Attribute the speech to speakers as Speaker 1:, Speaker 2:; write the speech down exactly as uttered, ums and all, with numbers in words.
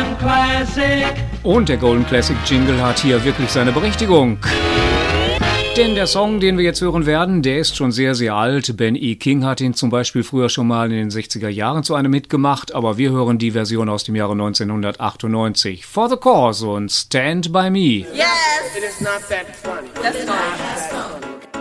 Speaker 1: Golden Classic.
Speaker 2: Und der Golden Classic Jingle hat hier wirklich seine Berechtigung. Denn der Song, den wir jetzt hören werden, der ist schon sehr, sehr alt. Ben E. King hat ihn zum Beispiel früher schon mal in den sechziger Jahren zu einem Hit gemacht, aber wir hören die Version aus dem Jahre neunzehnhundertachtundneunzig. For the Cause und Stand By Me.
Speaker 3: Yes! It is not that funny. That's fine.